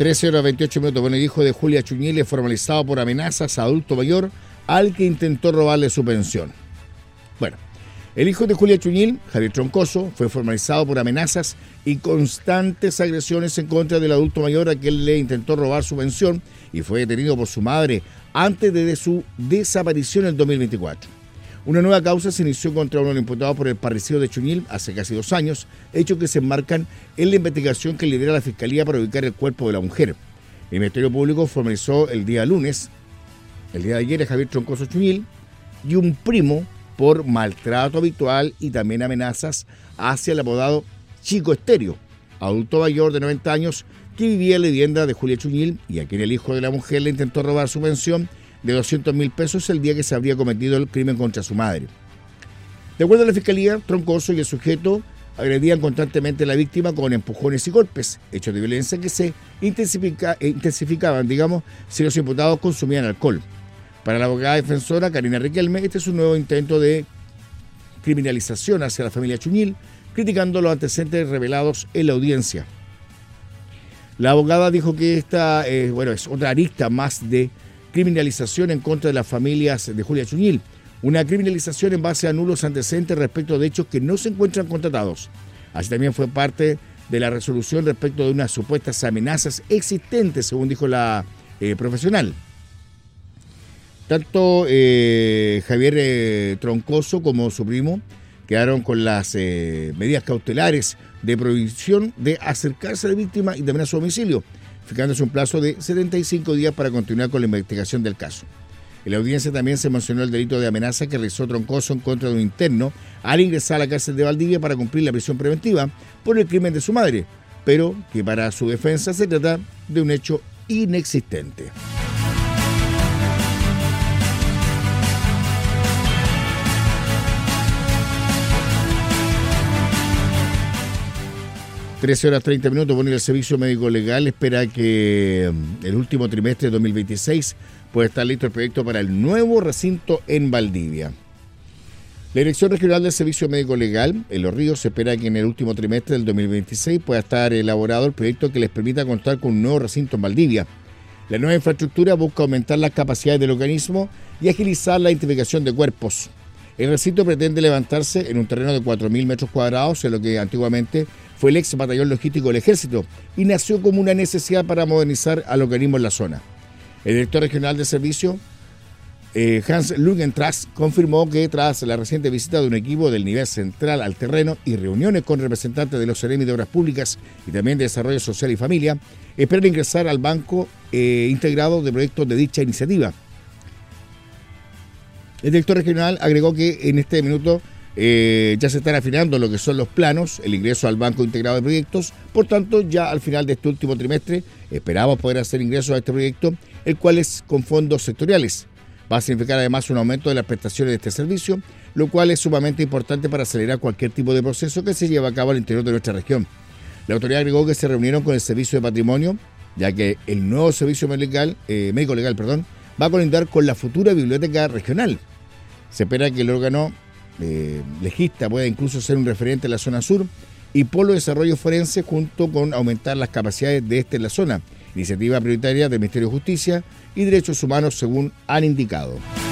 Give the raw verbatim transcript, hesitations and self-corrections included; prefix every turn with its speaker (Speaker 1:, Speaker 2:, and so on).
Speaker 1: trece horas veintiocho minutos. Bueno, el hijo de Julia Chuñil es formalizado por amenazas a adulto mayor al que intentó robarle su pensión. Bueno, el hijo de Julia Chuñil, Javier Troncoso, fue formalizado por amenazas y constantes agresiones en contra del adulto mayor a quien le intentó robar su pensión y fue detenido por su madre antes de su desaparición en el dos mil veinticuatro. Una nueva causa se inició contra uno de los imputados por el parricidio de Chuñil hace casi dos años, hechos que se enmarcan en la investigación que lidera la Fiscalía para ubicar el cuerpo de la mujer. El Ministerio Público formalizó el día lunes, el día de ayer, a Javier Troncoso Chuñil y un primo por maltrato habitual y también amenazas hacia el apodado Chico Estéreo, adulto mayor de noventa años que vivía en la vivienda de Julia Chuñil y a quien el hijo de la mujer le intentó robar su pensión de doscientos mil pesos el día que se habría cometido el crimen contra su madre. De acuerdo a la Fiscalía, Troncoso y el sujeto agredían constantemente a la víctima con empujones y golpes, hechos de violencia que se intensifica, intensificaban, digamos, si los imputados consumían alcohol. Para la abogada defensora Karina Riquelme, este es un nuevo intento de criminalización hacia la familia Chuñil, criticando los antecedentes revelados en la audiencia. La abogada dijo que esta eh, bueno, es otra arista más de criminalización en contra de las familias de Julia Chuñil, una criminalización en base a nulos antecedentes respecto de hechos que no se encuentran contratados. Así también fue parte de la resolución respecto de unas supuestas amenazas existentes, según dijo la eh, profesional. Tanto eh, Javier eh, Troncoso como su primo quedaron con las eh, medidas cautelares de prohibición de acercarse a la víctima y también a su domicilio, fijándose un plazo de setenta y cinco días para continuar con la investigación del caso. En la audiencia también se mencionó el delito de amenaza que realizó Troncoso en contra de un interno al ingresar a la cárcel de Valdivia para cumplir la prisión preventiva por el crimen de su madre, pero que para su defensa se trata de un hecho inexistente. trece horas treinta minutos. Bueno, y el Servicio Médico Legal espera que el último trimestre de dos mil veintiséis pueda estar listo el proyecto para el nuevo recinto en Valdivia. La Dirección Regional del Servicio Médico Legal en Los Ríos espera que en el último trimestre del dos mil veintiséis pueda estar elaborado el proyecto que les permita contar con un nuevo recinto en Valdivia. La nueva infraestructura busca aumentar las capacidades del organismo y agilizar la identificación de cuerpos. El recinto pretende levantarse en un terreno de cuatro mil metros cuadrados, en lo que antiguamente fue el ex batallón logístico del Ejército, y nació como una necesidad para modernizar al organismo en la zona. El director regional de servicio, eh, Hans Lugentras, confirmó que tras la reciente visita de un equipo del nivel central al terreno y reuniones con representantes de los Seremi de Obras Públicas y también de Desarrollo Social y Familia, esperan ingresar al banco eh, integrado de proyectos de dicha iniciativa. El director regional agregó que en este minuto eh, ya se están afinando lo que son los planos, el ingreso al Banco Integrado de Proyectos. Por tanto, ya al final de este último trimestre esperamos poder hacer ingreso a este proyecto, el cual es con fondos sectoriales. Va a significar además un aumento de las prestaciones de este servicio, lo cual es sumamente importante para acelerar cualquier tipo de proceso que se lleve a cabo al interior de nuestra región. La autoridad agregó que se reunieron con el Servicio de Patrimonio, ya que el nuevo Servicio Legal, eh, Médico Legal perdón, va a colindar con la futura Biblioteca Regional. Se espera que el órgano eh, legista pueda incluso ser un referente en la zona sur y polo de desarrollo forense, junto con aumentar las capacidades de este en la zona, iniciativa prioritaria del Ministerio de Justicia y Derechos Humanos, según han indicado.